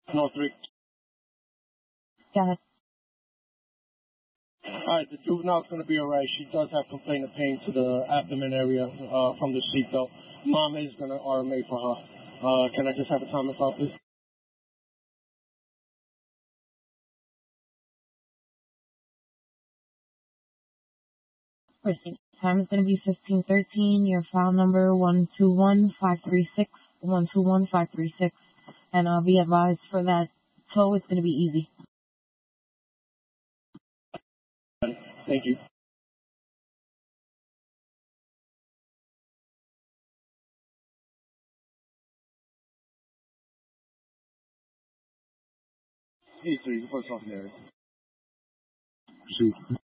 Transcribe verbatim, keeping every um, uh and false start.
No, three. Go ahead. All right, the juvenile's going to be all right. She does have complaint of pain to the abdomen area uh, from the seatbelt. Mom is going to R M A for her. Uh, can I just have a time about this? Proceed. Time is going to be fifteen thirteen. Your file number one two one five three six one two one five three six, and I'll be advised for that tow. It's going to be easy. Thank you. Hey, sir, you first off there. Proceed.